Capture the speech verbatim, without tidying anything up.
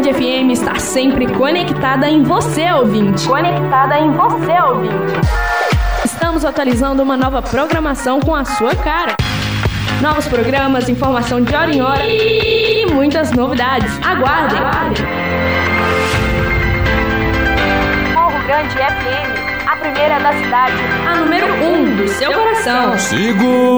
Grande F M está sempre conectada em você, ouvinte. Conectada em você, ouvinte. Estamos atualizando uma nova programação com a sua cara. Novos programas, informação de hora em hora e muitas novidades. Aguardem! Aguardem. Morro Grande F M, a primeira da cidade. A número um do seu coração. Sigo!